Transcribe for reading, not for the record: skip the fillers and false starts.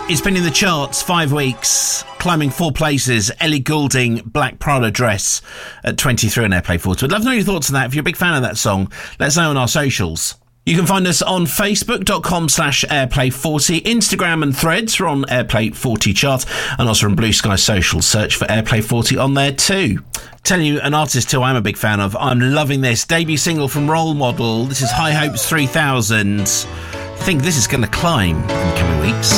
It's been in the charts 5 weeks, climbing 4 places. Ellie Goulding, Black Prada Dress at 23 on Airplay 40. I'd love to know your thoughts on that. If you're a big fan of that song, let us know on our socials. You can find us on facebook.com/airplay40, Instagram and Threads. We're on Airplay 40 chart, and also on Blue Sky Social. Search for Airplay 40 on there too. Tell you an artist who I'm a big fan of. I'm loving this debut single from Role Model. This is High Hopes 3000. I think this is going to climb in the coming weeks.